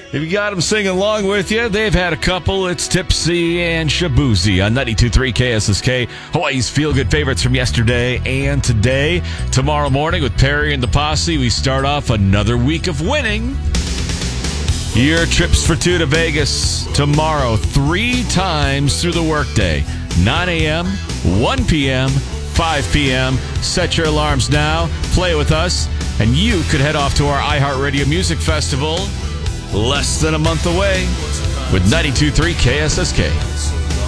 If you got them singing along with you, they've had a couple. It's Tipsy and Shabuzi on 92.3 KSSK, Hawaii's feel-good favorites from yesterday and today. Tomorrow morning with Perry and the Posse, we start off another week of winning. Your trips for two to Vegas tomorrow, 3 times through the workday. 9 a.m., 1 p.m., 5 p.m. Set your alarms now. Play with us, and you could head off to our iHeartRadio Music Festival less than a month away with 92.3 KSSK.